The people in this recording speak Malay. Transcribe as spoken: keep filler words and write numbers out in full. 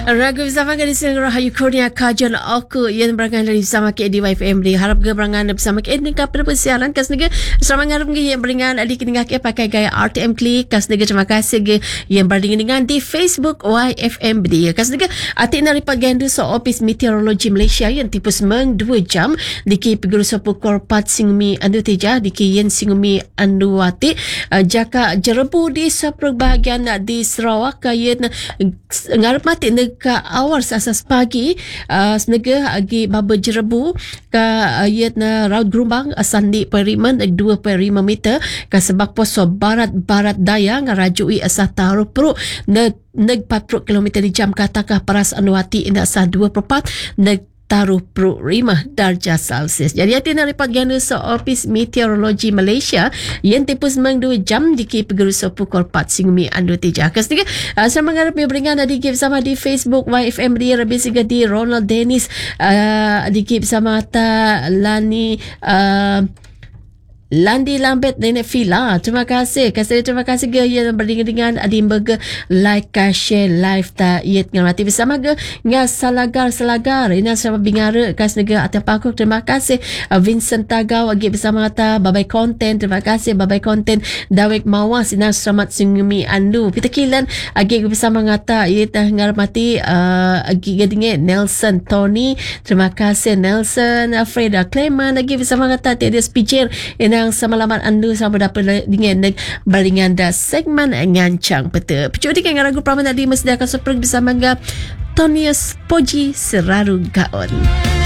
Ragu bersama kali siang Rahayu Kurnia kajian aku yang berangan dari bersama K D Y F M di harap ke berangan bersama K D ka pada persiaran kas nega selama ngarap ke yang berangan adik dengan ke pakai gaya R T M klik kas nega terima kasih ke yang berangan dengan di Facebook Y F M dia kas nega atik nari pagenda so Office Meteorologi Malaysia yang tipu semang dua jam diki peguru sopo korpat singumi andu teja diki yen singumi andu wati uh, jaka jerebu di seperug bahagian di Sarawak kayen ngarap mati nega awal asas pagi uh, senega agi baba jerebu ka ayat na raut gerumbang asandi periman dua perpuluhan lima meter ka sebab poso barat barat daya ngarajui asah taruh pro neg neg empat puluh kilometer di jam katakah paras anuati indah asah dua perempat neg taruh pro lima darjah Celsius. Jadi hati nak report ganda so Office Meteorologi Malaysia yang tipu semang dua jam di ki peguru so pukul empat singumi andu tiga. Kas tiga, uh, saya mengharap yang beringan di ki bersama di Facebook Y F M dia lebih siga di Ronald Dennis uh, di ki bersama ta Lani uh, Landi Lambet Nenek Fila. Terima kasih. Kasih terima kasih ke yang berdingan dengan adim burger like share live ta yet ngamati bersama ke ngas salagar selagar ina sama bingara kas nega atas pakuk. Terima kasih uh, Vincent Tagaw agi bersama ta babai konten. Terima kasih babai konten Dawek Mawas ina selamat singumi andu kita kilan agi bersama ngata yet ngamati uh, agi gadinge Nelson Tony. Terima kasih Nelson Freda Clement agi bersama ngata tiada speaker ina yang semalaman andu sama dapat dengan balingan dah segmen ngancang peta. Pecudi kan ragu praman tadi mesti akan seperti bersama dengan Tonius Poji Seraru Gaon.